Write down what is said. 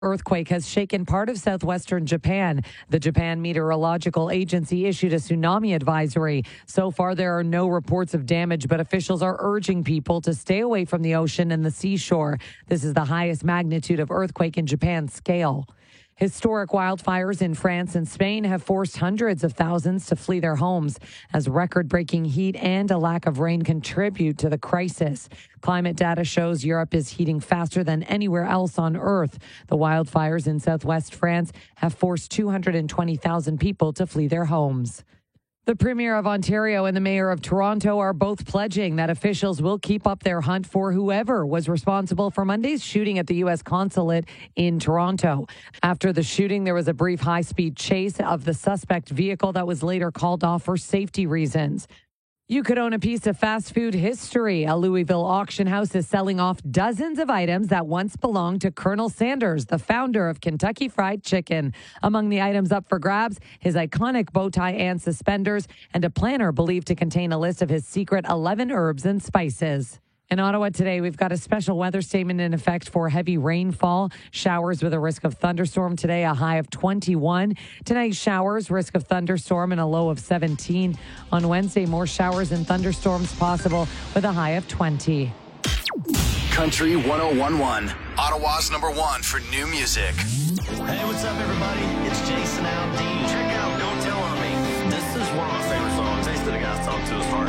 Earthquake has shaken part of southwestern Japan. The Japan Meteorological Agency issued a tsunami advisory. So far, there are no reports of damage, but officials are urging people to stay away from the ocean and the seashore. This is the highest magnitude of earthquake in Japan's scale. Historic wildfires in France and Spain have forced hundreds of thousands to flee their homes as record-breaking heat and a lack of rain contribute to the crisis. Climate data shows Europe is heating faster than anywhere else on Earth. The wildfires in southwest France have forced 220,000 people to flee their homes. The Premier of Ontario and the Mayor of Toronto are both pledging that officials will keep up their hunt for whoever was responsible for Monday's shooting at the U.S. consulate in Toronto. After the shooting, there was a brief high-speed chase of the suspect vehicle that was later called off for safety reasons. You could own a piece of fast food history. A Louisville auction house is selling off dozens of items that once belonged to Colonel Sanders, the founder of Kentucky Fried Chicken. Among the items up for grabs, his iconic bow tie and suspenders, and a planner believed to contain a list of his secret 11 herbs and spices. In Ottawa today, we've got a special weather statement in effect for heavy rainfall. Showers with a risk of thunderstorm today, a high of 21. Tonight, showers, risk of thunderstorm, and a low of 17. On Wednesday, more showers and thunderstorms possible with a high of 20. Country 101.1, Ottawa's number one for new music. Hey, what's up, everybody? It's Jason Aldean. Check out Don't Tell On Me. This is one of my favorite songs. Thanks to the guys talk to us hard.